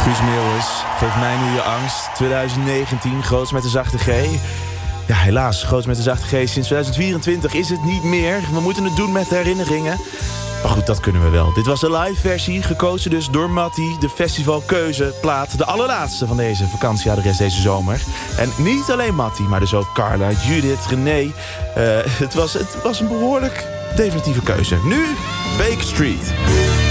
Guus Meeuwis, geef mij nu je angst. 2019, groots met de zachte G. Ja, helaas, groots met de zachte G. Sinds 2024 is het niet meer. We moeten het doen met herinneringen. Maar goed, dat kunnen we wel. Dit was de live versie, gekozen dus door Mattie. De festivalkeuzeplaat, de allerlaatste van deze vakantieadres deze zomer. En niet alleen Mattie, maar dus ook Carla, Judith, René. Het was een behoorlijk definitieve keuze. Nu, Baker Street.